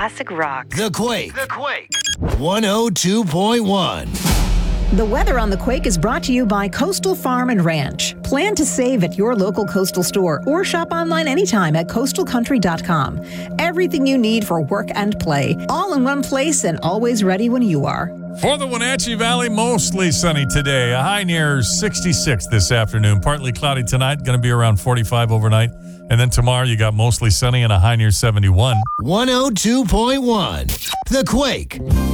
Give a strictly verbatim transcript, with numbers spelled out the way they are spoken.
classic rock. The Quake. The Quake. one oh two point one. The weather on The Quake is brought to you by Coastal Farm and Ranch. Plan to save at your local Coastal store or shop online anytime at coastal country dot com. Everything you need for work and play, all in one place and always ready when you are. For the Wenatchee Valley, mostly sunny today. A high near sixty-six this afternoon. Partly cloudy tonight, going to be around forty-five overnight. And then tomorrow you got mostly sunny and a high near seventy-one. one oh two point one. The Quake.